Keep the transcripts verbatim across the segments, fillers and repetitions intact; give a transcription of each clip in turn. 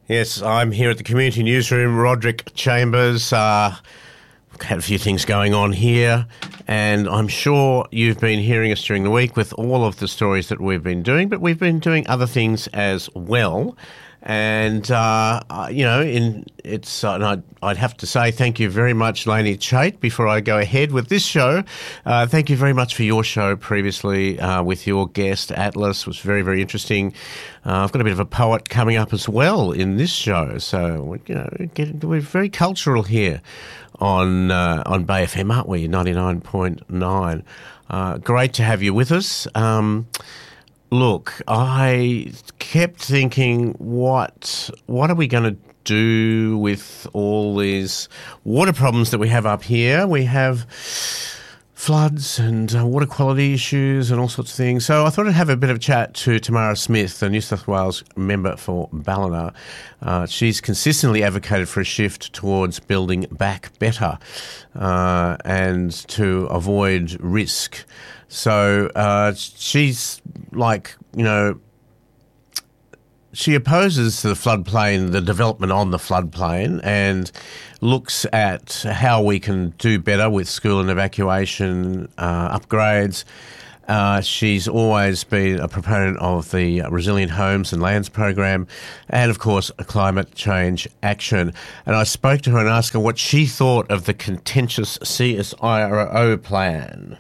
Yes, I'm here at the Community Newsroom, Roderick Chambers. Uh, we've had a few things going on here, and I'm sure you've been hearing us during the week with all of the stories that we've been doing, but we've been doing other things as well. And, uh, you know, in it's uh, and I'd, I'd have to say thank you very much, Lainey Chait, before I go ahead with this show. Uh, thank you very much for your show previously uh, with your guest, Atlas. It was very, very interesting. Uh, I've got a bit of a poet coming up as well in this show. So, you know, get, we're very cultural here on, uh, on Bay F M, aren't we? ninety-nine point nine. Uh, great to have you with us. Um Look, I kept thinking, what what are we going to do with all these water problems that we have up here? We have floods and uh, water quality issues and all sorts of things. So I thought I'd have a bit of a chat to Tamara Smith, the New South Wales member for Ballina. Uh, she's consistently advocated for a shift towards building back better uh, and to avoid risk. So uh, she's like, you know, she opposes the floodplain, the development on the floodplain, and looks at how we can do better with school and evacuation uh, upgrades. Uh, she's always been a proponent of the Resilient Homes and Lands program and, of course, a climate change action. And I spoke to her and asked her what she thought of the contentious C S I R O plan.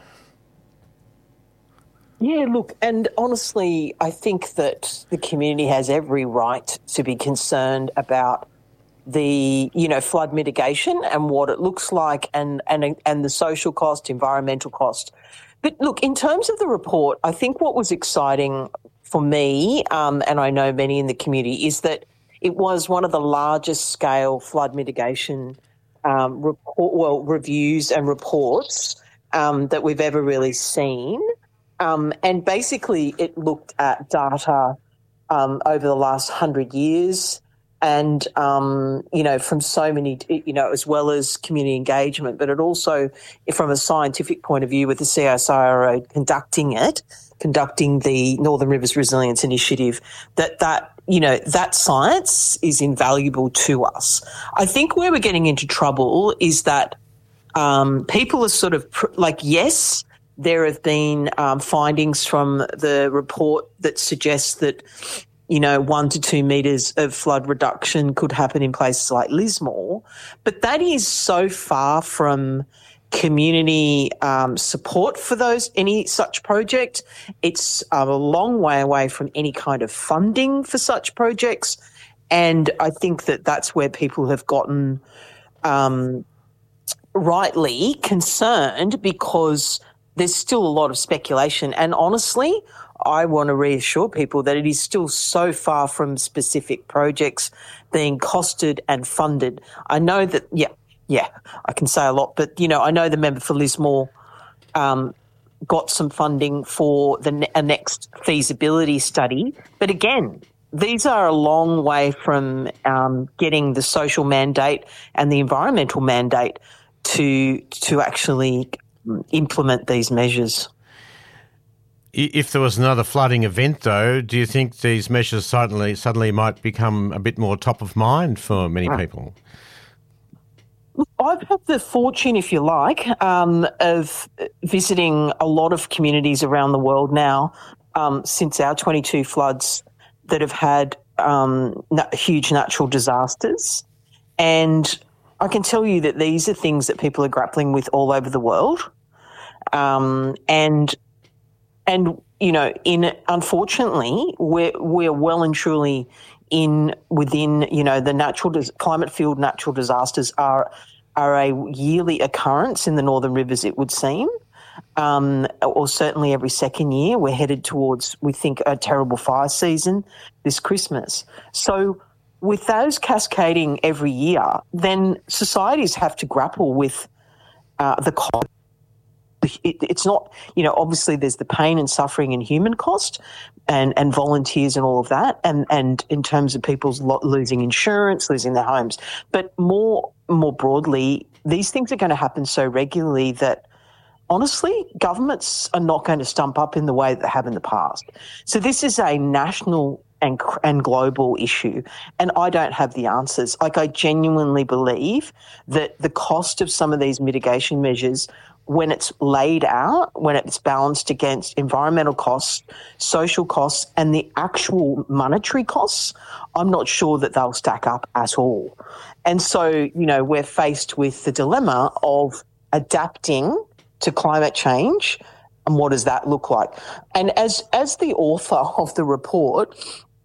Yeah, look, and honestly, I think that the community has every right to be concerned about the, you know, flood mitigation and what it looks like and, and, and the social cost, environmental cost. But look, in terms of the report, I think what was exciting for me, um, and I know many in the community, is that it was one of the largest scale flood mitigation um, report, well, reviews and reports um, that we've ever really seen. Um, and basically it looked at data um, over the last hundred years and, um, you know, from so many, you know, as well as community engagement, but it also, from a scientific point of view with the C S I R O conducting it, conducting the Northern Rivers Resilience Initiative, that, that, you know, that science is invaluable to us. I think where we're getting into trouble is that um, people are sort of pr- like, yes, there have been um, findings from the report that suggests that, you know, one to two metres of flood reduction could happen in places like Lismore, but that is so far from community um, support for those any such project. It's a long way away from any kind of funding for such projects, and I think that that's where people have gotten um, rightly concerned because there's still a lot of speculation. And honestly, I want to reassure people that it is still so far from specific projects being costed and funded. I know that, yeah, yeah, I can say a lot, but, you know, I know the member for Lismore um, got some funding for the ne- a next feasibility study. But again, these are a long way from um, getting the social mandate and the environmental mandate to to actually implement these measures. If there was another flooding event, though, do you think these measures suddenly suddenly might become a bit more top of mind for many people? I've had the fortune, if you like, um, of visiting a lot of communities around the world now um, since our twenty-two floods that have had um, na- huge natural disasters. And I can tell you that these are things that people are grappling with all over the world. Um, and, and, you know, in, unfortunately, we're, we're well and truly in, within, you know, the natural, climate field natural disasters are, are a yearly occurrence in the Northern Rivers, it would seem. Um, or certainly every second year we're headed towards, we think, a terrible fire season this Christmas. So with those cascading every year, then societies have to grapple with uh, the cost. It, it's not, you know, obviously there's the pain and suffering and human cost and, and volunteers and all of that, and, and in terms of people's lo- losing insurance, losing their homes. But more more broadly, these things are going to happen so regularly that, honestly, governments are not going to stump up in the way that they have in the past. So this is a national and and global issue, and I don't have the answers. Like, I genuinely believe that the cost of some of these mitigation measures, when it's laid out, when it's balanced against environmental costs, social costs, and the actual monetary costs, I'm not sure that they'll stack up at all. And so, you know, we're faced with the dilemma of adapting to climate change, and what does that look like? And as as the author of the report,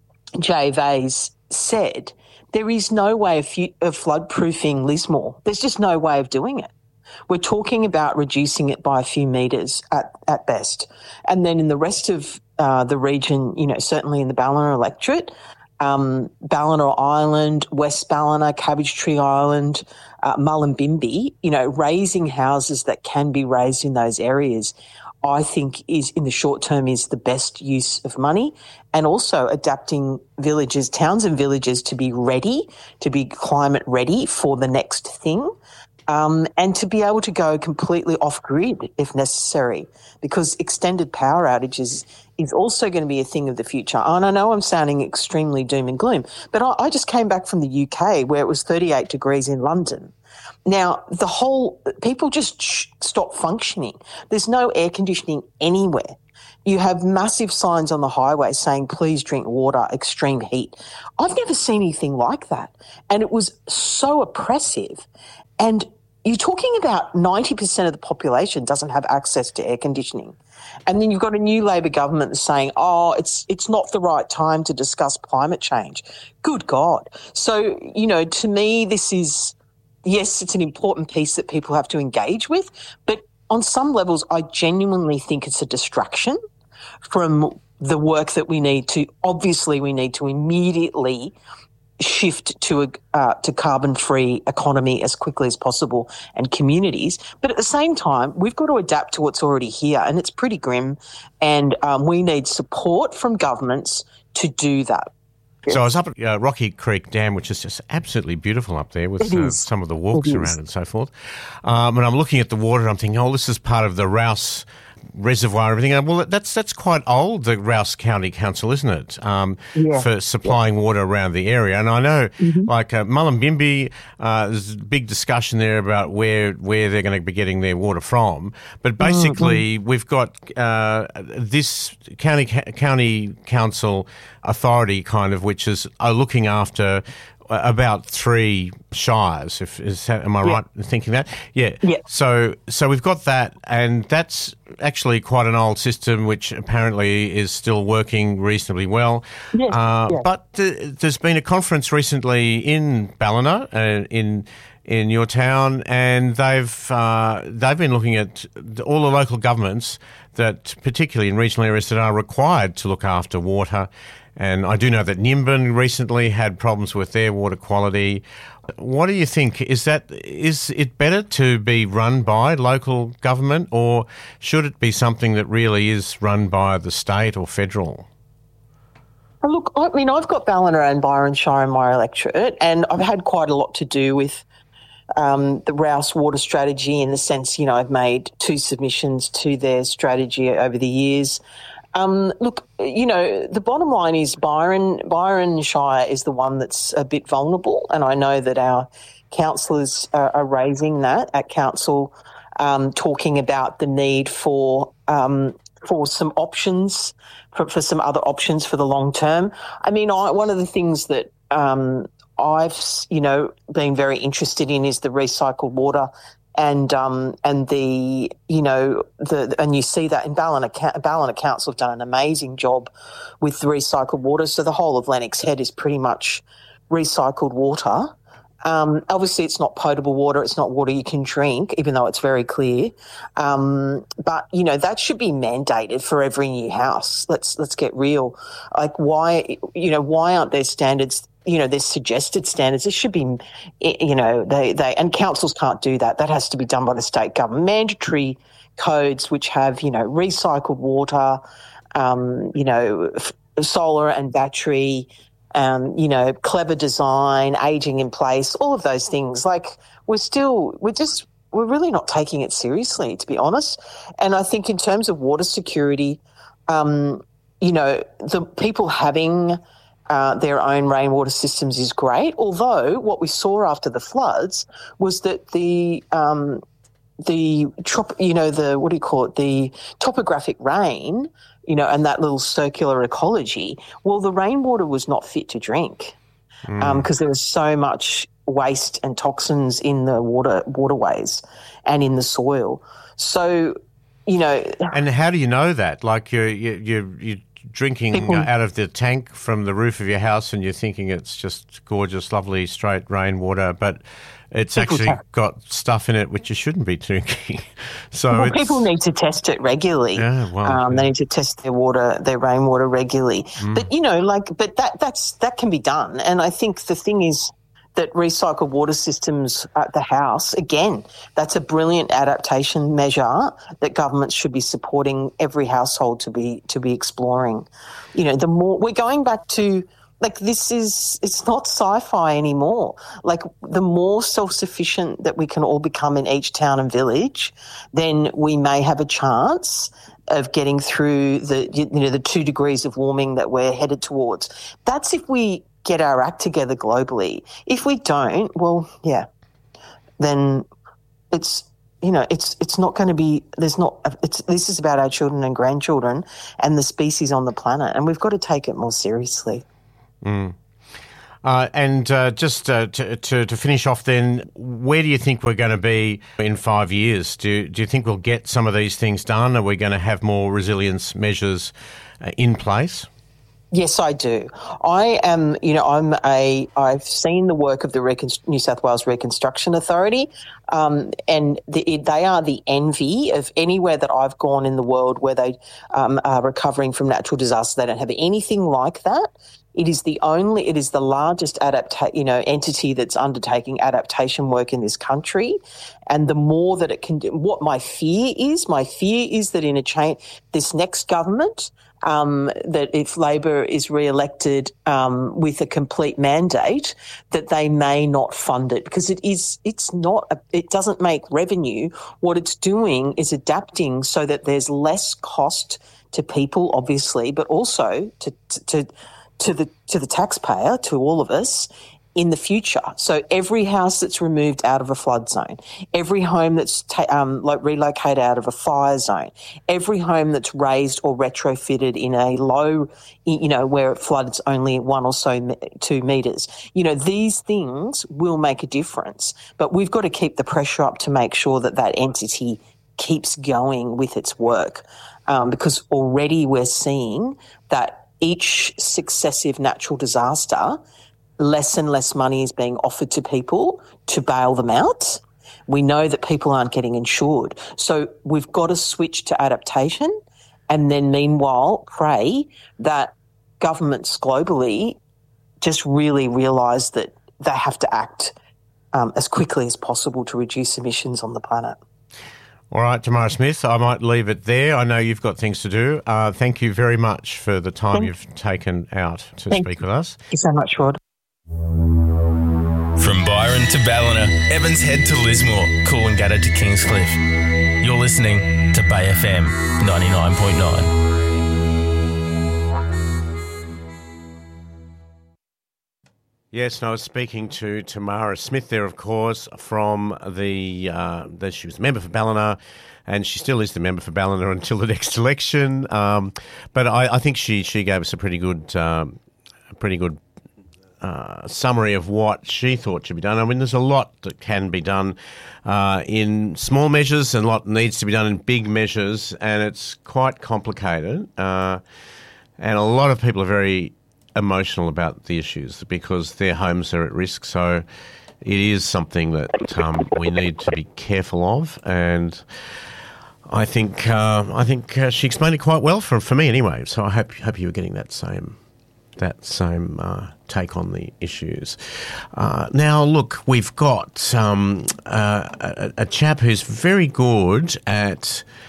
Jay Vase, said, there is no way of, of flood-proofing Lismore. There's just no way of doing it. We're talking about reducing it by a few metres at, at best. And then in the rest of uh, the region, you know, certainly in the Ballina electorate, um, Ballina Island, West Ballina, Cabbage Tree Island, uh, Mullumbimby, you know, raising houses that can be raised in those areas, I think is in the short term is the best use of money, and also adapting villages, towns and villages to be ready, to be climate ready for the next thing. Um, and to be able to go completely off-grid if necessary, because extended power outages is also going to be a thing of the future. And I know I'm sounding extremely doom and gloom, but I, I just came back from the U K where it was thirty-eight degrees in London. Now, the whole – people just sh- stop functioning. There's no air conditioning anywhere. You have massive signs on the highway saying, please drink water, extreme heat. I've never seen anything like that. And it was so oppressive. And you're talking about ninety percent of the population doesn't have access to air conditioning. And then you've got a new Labor government saying, oh, it's it's not the right time to discuss climate change. Good God. So, you know, to me, this is, yes, it's an important piece that people have to engage with, but on some levels, I genuinely think it's a distraction from the work that we need to, obviously we need to immediately shift to a uh, to carbon-free economy as quickly as possible and communities. But at the same time, we've got to adapt to what's already here, and it's pretty grim, and um, we need support from governments to do that. So I was up at uh, Rocky Creek Dam, which is just absolutely beautiful up there with uh, some of the walks around and so forth. Um, and I'm looking at the water and I'm thinking, oh, this is part of the Rouse Reservoir and everything. And well, that's that's quite old, the Rouse County Council, isn't it, um, yeah. for supplying yeah. water around the area. And I know, mm-hmm. like uh, Mullumbimby, uh, there's a big discussion there about where where they're going to be getting their water from. But basically, mm-hmm. we've got uh, this county county council authority kind of, which is uh, looking after about three shires. If is that, am I yeah. right in thinking that? Yeah. yeah. So so we've got that, and that's actually quite an old system, which apparently is still working reasonably well. Yeah. Uh, yeah. But uh, there's been a conference recently in Ballina, uh, in in your town, and they've uh, they've been looking at all the local governments that, particularly in regional areas, that are required to look after water. And I do know that Nimbin recently had problems with their water quality. What do you think? Is that is it better to be run by local government, or should it be something that really is run by the state or federal? Look, I mean, I've got Ballina and Byron Shire in my electorate, and I've had quite a lot to do with um, the Rouse water strategy, in the sense, you know, I've made two submissions to their strategy over the years. Um, look, you know, the bottom line is Byron, Byron Shire is the one that's a bit vulnerable, and I know that our councillors are, are raising that at council, um, talking about the need for um, for some options, for, for some other options for the long term. I mean, I, one of the things that um, I've, you know, been very interested in is the recycled water. And um and the you know the and you see that in Ballina Ballina Council have done an amazing job with the recycled water. So the whole of Lennox Head is pretty much recycled water. Um, obviously, it's not potable water; it's not water you can drink, even though it's very clear. Um, but you know that should be mandated for every new house. Let's let's get real. Like, why you know why aren't there standards? You know, there's suggested standards. It should be, you know, they, they, and councils can't do that. That has to be done by the state government. Mandatory codes which have, you know, recycled water, um, you know, f- solar and battery, um, you know, clever design, ageing in place, all of those things. Like, we're still, we're just, we're really not taking it seriously, to be honest. And I think in terms of water security, um, you know, the people having uh, their own rainwater systems is great. Although what we saw after the floods was that the um, the trop- you know the what do you call it the topographic rain, you know, and that little circular ecology. Well, the rainwater was not fit to drink because mm. um, there was so much waste and toxins in the water waterways and in the soil. So, you know, and how do you know that? Like you're you you you're drinking people, out of the tank from the roof of your house, and you're thinking it's just gorgeous, lovely, straight rainwater, but it's actually ta- got stuff in it which you shouldn't be drinking. So well, it's, people need to test it regularly. Yeah, well, um, yeah. They need to test their water, their rainwater regularly. Mm. But you know, like, but that that's that can be done. And I think the thing is that recycled water systems at the house, again, that's a brilliant adaptation measure that governments should be supporting every household to be to be exploring. You know, the more we're going back to. Like this is, it's not sci-fi anymore. Like the more self-sufficient that we can all become in each town and village, then we may have a chance of getting through the, you know, the two degrees of warming that we're headed towards. That's if we get our act together globally. If we don't, well, yeah, then it's, you know, it's it's not going to be, there's not, it's, this is about our children and grandchildren and the species on the planet, and we've got to take it more seriously. Mm. Uh, and uh, just uh, to, to to finish off then, where do you think we're going to be in five years? Do, do you think we'll get some of these things done? Are we going to have more resilience measures uh, in place? Yes, I do. I am, you know, I'm a, I've seen the work of the Reconst- New South Wales Reconstruction Authority, um, and the, they are the envy of anywhere that I've gone in the world where they um, are recovering from natural disasters. They don't have anything like that. It is the only, it is the largest adapta- you know, entity that's undertaking adaptation work in this country. And the more that it can do, what my fear is, my fear is that in a change, this next government, um, that if Labor is re-elected um, with a complete mandate, that they may not fund it because it is, it's not, a, it doesn't make revenue. What it's doing is adapting so that there's less cost to people, obviously, but also to, to, to to the to the taxpayer, to all of us, in the future. So every house that's removed out of a flood zone, every home that's ta- um, like relocated out of a fire zone, every home that's raised or retrofitted in a low, you know, where it floods only one or so me- two metres, you know, these things will make a difference. But we've got to keep the pressure up to make sure that that entity keeps going with its work, um, because already we're seeing that each successive natural disaster, less and less money is being offered to people to bail them out. We know that people aren't getting insured. So we've got to switch to adaptation and then meanwhile pray that governments globally just really realise that they have to act um, as quickly as possible to reduce emissions on the planet. All right, Tamara Smith, I might leave it there. I know you've got things to do. Uh, thank you very much for the time thank you've taken out to thank speak with us. Thank you so much, Rod. From Byron to Ballina, Evans Head to Lismore, Coolangatta to Kingscliff. You're listening to Bay F M ninety-nine point nine. Yes, and I was speaking to Tamara Smith there, of course, from the, uh, the she was a member for Ballina, and she still is the member for Ballina until the next election. Um, but I, I think she, she gave us a pretty good, um, a pretty good uh, summary of what she thought should be done. I mean, there's a lot that can be done uh, in small measures and a lot needs to be done in big measures, and it's quite complicated. Uh, and a lot of people are very emotional about the issues because their homes are at risk. So it is something that um, we need to be careful of, and I think uh, I think uh, she explained it quite well for for me anyway. So I hope hope you were getting that same that same uh, take on the issues. Uh, now, look, we've got um, uh, a, a chap who's very good at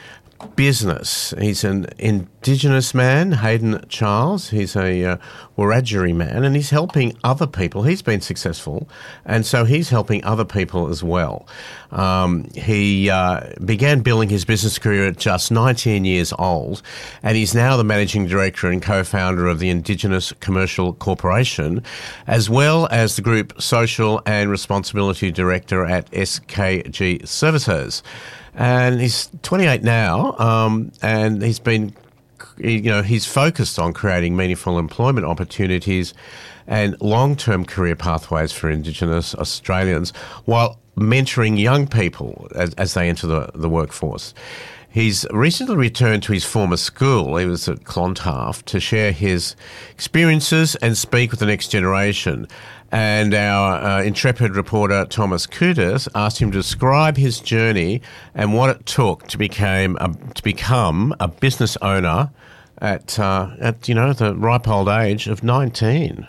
business. He's an Indigenous man, Hayden Charles. He's a uh, Wiradjuri man, and he's helping other people. He's been successful, and so he's helping other people as well. Um, he uh, began building his business career at just nineteen years old, and he's now the managing director and co-founder of the Indigenous Commercial Corporation, as well as the group social and responsibility director at S K G Services. And he's twenty-eight now, um, and he's been, you know, he's focused on creating meaningful employment opportunities and long-term career pathways for Indigenous Australians while mentoring young people as, as they enter the, the workforce. He's recently returned to his former school, he was at Clontarf, to share his experiences and speak with the next generation. And our uh, intrepid reporter, Thomas Kudus, asked him to describe his journey and what it took to become a, to become a business owner at, uh, at, you know, the ripe old age of nineteen.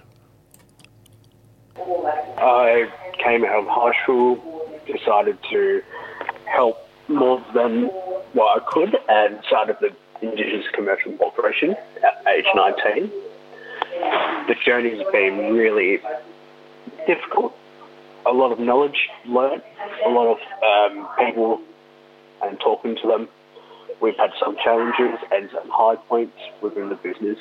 I came out of high school, decided to help more than what I could, and started the Indigenous Commercial Corporation at age nineteen. The journey's been really difficult. A lot of knowledge learned, a lot of um, people and talking to them. We've had some challenges and some high points within the business.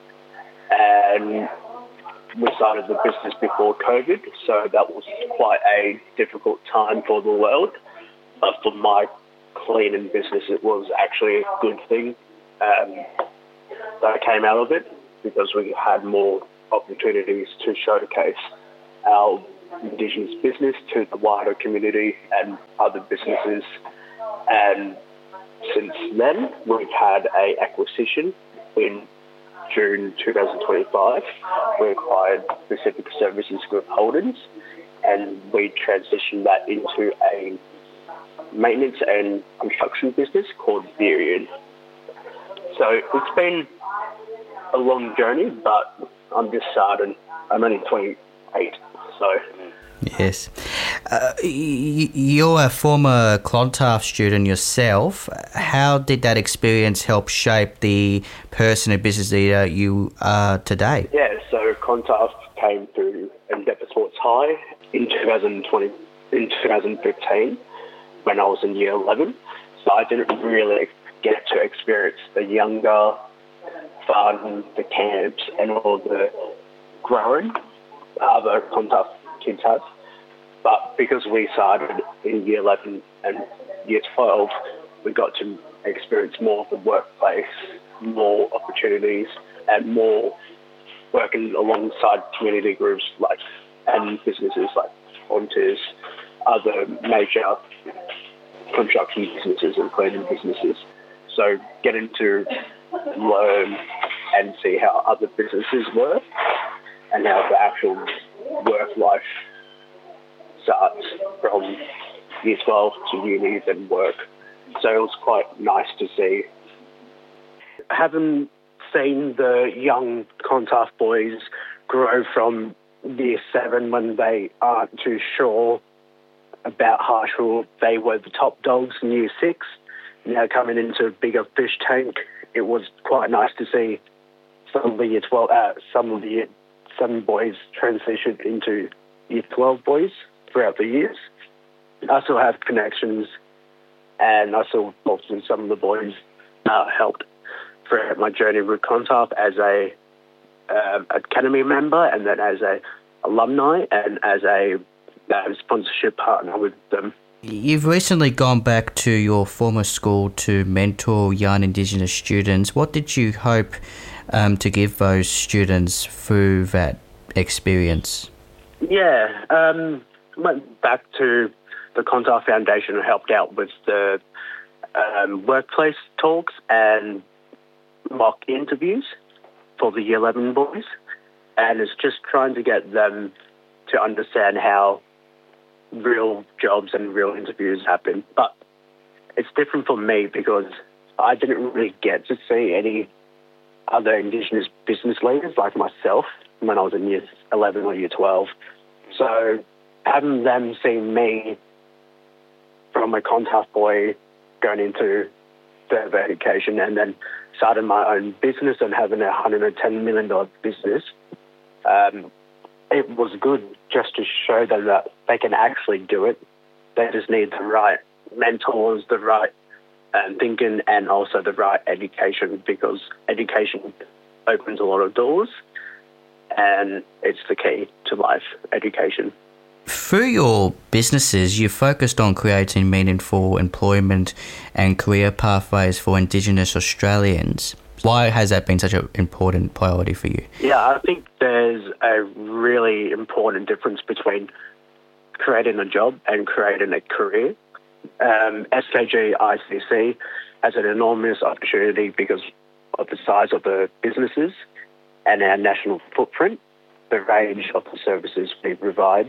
And we started the business before COVID, so that was quite a difficult time for the world. But for my cleaning business, it was actually a good thing um, that came out of it, because we had more opportunities to showcase our Indigenous business to the wider community and other businesses. And since then, we've had a acquisition in June twenty twenty-five. We acquired Pacific Services Group Holdings, and we transitioned that into a maintenance and construction business called Virion. So it's been a long journey, but I'm just starting. I'm only twenty-eight, so... Yes. Uh, y- you're a former Clontarf student yourself. How did that experience help shape the person and business leader you are today? Yeah, so Clontarf came through Endeavour Sports High in twenty twenty, in twenty fifteen when I was in year eleven. So I didn't really get to experience the younger fun, the camps and all the growing other Clontarf kids have. But because we started in year eleven and year twelve, we got to experience more of the workplace, more opportunities, and more working alongside community groups like and businesses like Fontes, other major construction businesses and cleaning businesses. So getting to learn and see how other businesses work and how the actual work life starts from year twelve to uni and work. So it was quite nice to see. Having seen the young Clontarf boys grow from year seven when they aren't too sure about high school, they were the top dogs in year six. Now coming into a bigger fish tank, it was quite nice to see some of the year twelve, uh, some of the year seven boys transition into year twelve boys throughout the years. I still have connections, and I still talk to some of the boys uh, helped throughout my journey with Clontarf as a uh, academy member, and then as a alumni, and as a uh, sponsorship partner with them. You've recently gone back to your former school to mentor young Indigenous students. What did you hope um, to give those students through that experience? Yeah, um, went back to the Clontarf Foundation and helped out with the um, workplace talks and mock interviews for the year eleven boys. And it's just trying to get them to understand how real jobs and real interviews happen. But it's different for me because I didn't really get to see any other Indigenous business leaders like myself when I was in year eleven or year twelve. So having them see me from a Clontarf boy going into further education and then started my own business and having a one hundred ten million dollars business, um, it was good just to show them that they can actually do it. They just need the right mentors, the right um, thinking, and also the right education, because education opens a lot of doors and it's the key to life, education. Through your businesses, you focused on creating meaningful employment and career pathways for Indigenous Australians. Why has that been such an important priority for you? Yeah, I think there's a really important difference between creating a job and creating a career. Um, S K G I C C has an enormous opportunity because of the size of the businesses and our national footprint, the range of the services we provide.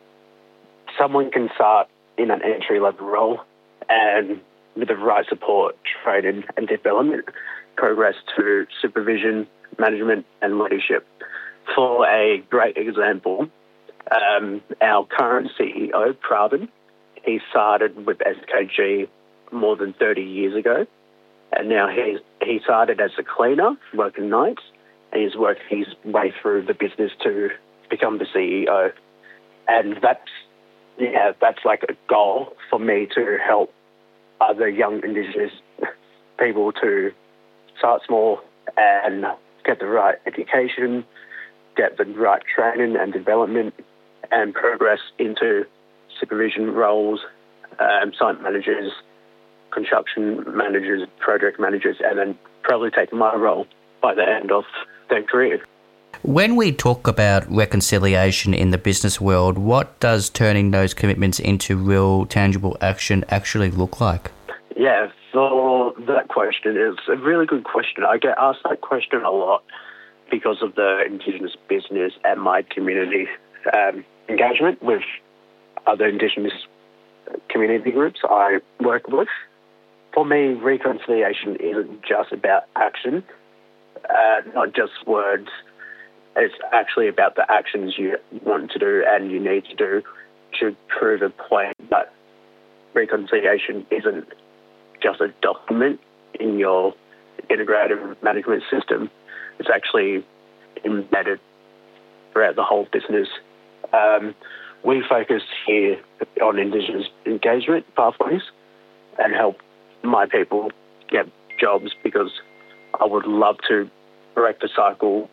Someone can start in an entry-level role and with the right support, training and development, progress to supervision, management and leadership. For a great example, um, our current C E O, Pravin, he started with S K G more than thirty years ago, and now he's, he started as a cleaner, working nights, and he's worked his way through the business to become the C E O. And that's, yeah, that's like a goal for me to help other young Indigenous people to start small and get the right education, get the right training and development, and progress into supervision roles, um, site managers, construction managers, project managers, and then probably take my role by the end of their career. When we talk about reconciliation in the business world, what does turning those commitments into real, tangible action actually look like? Yeah, so that question is a really good question. I get asked that question a lot because of the Indigenous business and my community um, engagement with other Indigenous community groups I work with. For me, reconciliation isn't just about action, uh, not just words. It's actually about the actions you want to do and you need to do to prove a point that reconciliation isn't just a document in your integrated management system. It's actually embedded throughout the whole business. Um, we focus here on Indigenous engagement pathways and help my people get jobs, because I would love to break the cycle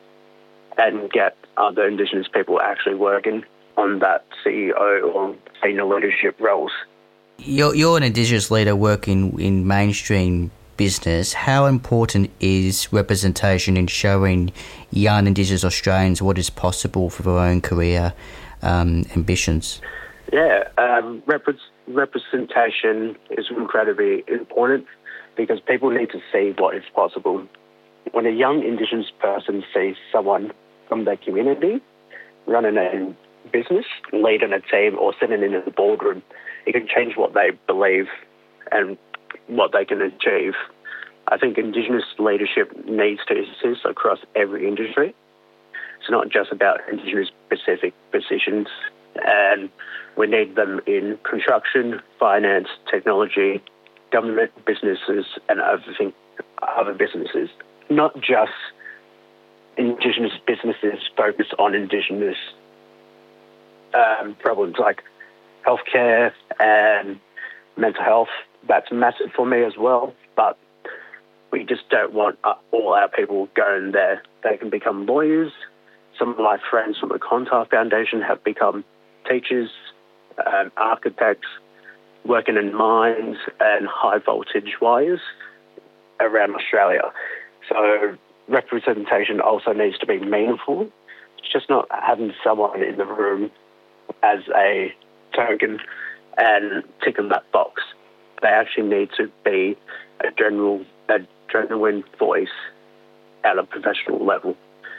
and get other Indigenous people actually working on that C E O or senior leadership roles. You're, you're an Indigenous leader working in mainstream business. How important is representation in showing young Indigenous Australians what is possible for their own career um, ambitions? Yeah, um, rep- representation is incredibly important because people need to see what is possible. When a young Indigenous person sees someone from their community running a business, leading a team, or sitting in a boardroom, it can change what they believe and what they can achieve. I think Indigenous leadership needs to exist across every industry. It's not just about Indigenous-specific positions, and we need them in construction, finance, technology, government, businesses, and other, other businesses. Not just Indigenous businesses focused on Indigenous um, problems like healthcare and mental health. That's massive for me as well, but we just don't want all our people going there. They can become lawyers. Some of my friends from the Clontarf Foundation have become teachers, um, architects, working in mines and high voltage wires around Australia. So representation also needs to be meaningful. It's just not having someone in the room as a token and ticking that box. They actually need to be a general, a genuine voice at a professional level.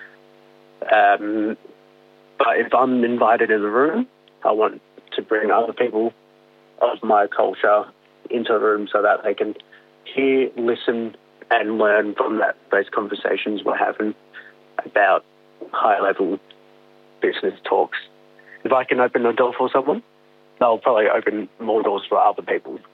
Um, but if I'm invited in the room, I want to bring other people of my culture into the room so that they can hear, listen, and learn from that those conversations we're having about high-level business talks. If I can open a door for someone, they'll probably open more doors for other people.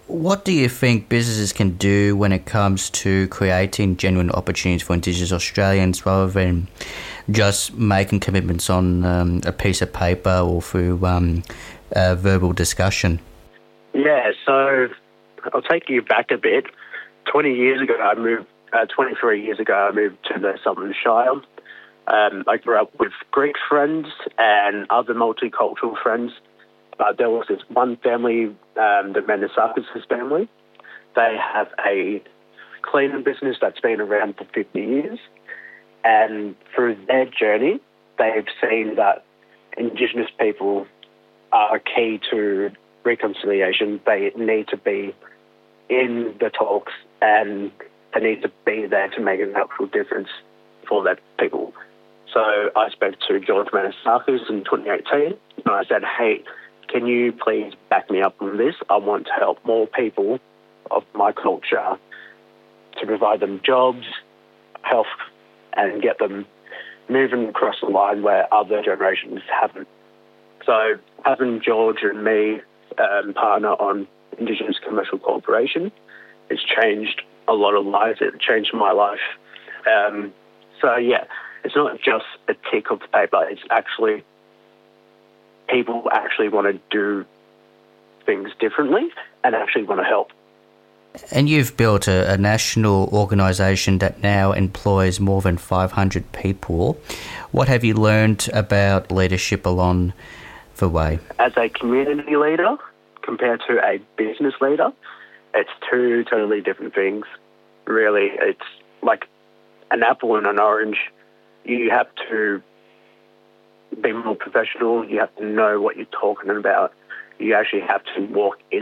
What do you think businesses can do when it comes to creating genuine opportunities for Indigenous Australians rather than just making commitments on um, a piece of paper or through um, uh, verbal discussion? Yeah, so I'll take you back a bit. twenty years ago, I moved, uh, twenty-three years ago, I moved to the Southern Shire. Um, I grew up with Greek friends and other multicultural friends. But there was this one family, um, the Manasakis family. They have a cleaning business that's been around for fifty years. And through their journey, they've seen that Indigenous people are key to reconciliation. They need to be in the talks and they need to be there to make an actual difference for their people. So I spoke to George Manasakis in twenty eighteen and I said, hey, can you please back me up on this? I want to help more people of my culture to provide them jobs, health, and get them moving across the line where other generations haven't. So having George and me um, partner on Indigenous Commercial Corporation, it's changed a lot of lives. It changed my life. Um, so, yeah, it's not just a tick of paper. It's actually people actually want to do things differently and actually want to help. And you've built a, a national organisation that now employs more than five hundred people. What have you learned about leadership along the way? As a community leader compared to a business leader, it's two totally different things. Really, it's like an apple and an orange. You have to be more professional. You have to know what you're talking about. You actually have to walk in